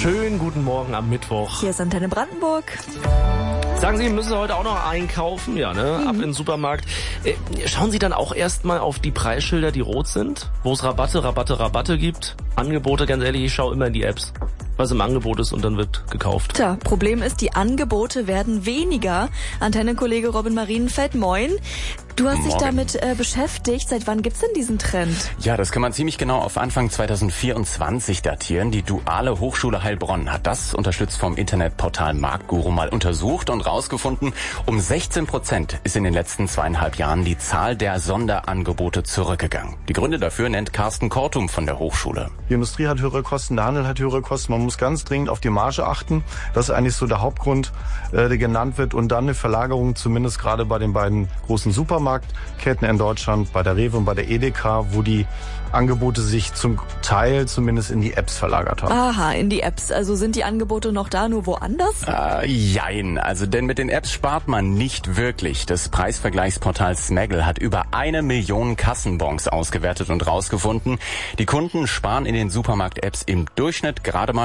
Schönen guten Morgen am Mittwoch. Hier ist Antenne Brandenburg. Sagen Sie, müssen Sie heute auch noch einkaufen? Ja, ne? Ab in den Supermarkt. Schauen Sie dann auch erstmal auf die Preisschilder, die rot sind, wo es Rabatte gibt. Angebote, ganz ehrlich, ich schaue immer in die Apps, was im Angebot ist und dann wird gekauft. Tja, Problem ist, die Angebote werden weniger. Antenne-Kollege Robin Marienfeld, moin. Du hast dich damit beschäftigt. Seit wann gibt's denn diesen Trend? Ja, das kann man ziemlich genau auf Anfang 2024 datieren. Die Duale Hochschule Heilbronn hat das, unterstützt vom Internetportal Marktguru, mal untersucht und rausgefunden, um 16% ist in den letzten 2,5 Jahren die Zahl der Sonderangebote zurückgegangen. Die Gründe dafür nennt Carsten Kortum von der Hochschule. Die Industrie hat höhere Kosten, der Handel hat höhere Kosten. Man muss ganz dringend auf die Marge achten. Das ist eigentlich so der Hauptgrund, der genannt wird. Und dann eine Verlagerung, zumindest gerade bei den beiden großen Supermarktketten in Deutschland, bei der Rewe und bei der Edeka, wo die Angebote sich zum Teil zumindest in die Apps verlagert haben. Aha, in die Apps. Also sind die Angebote noch da, nur woanders? Jein. Also denn mit den Apps spart man nicht wirklich. Das Preisvergleichsportal Smaggle hat über 1 Million Kassenbons ausgewertet und rausgefunden, die Kunden sparen in den Supermarkt-Apps im Durchschnitt gerade mal